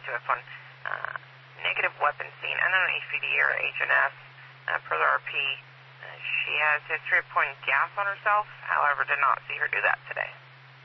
2F1. Negative weapon seen, unknown HPD or HNS, per the RP. She has history of pouring gas on herself, however, did not see her do that today.